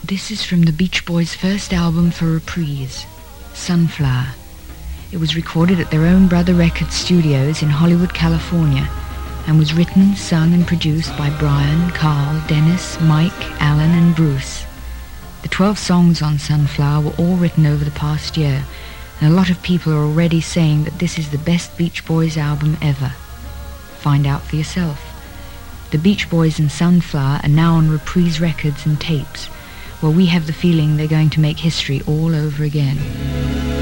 This is from the Beach Boys' first album for Reprise, Sunflower. It was recorded at their own Brother Records studios in Hollywood, California, and was written, sung and produced by Brian, Carl, Dennis, Mike, Alan and Bruce. The 12 songs on Sunflower were all written over the past year, and a lot of people are already saying that this is the best Beach Boys album ever. Find out for yourself. The Beach Boys and Sunflower are now on Reprise records and tapes, where we have the feeling they're going to make history all over again.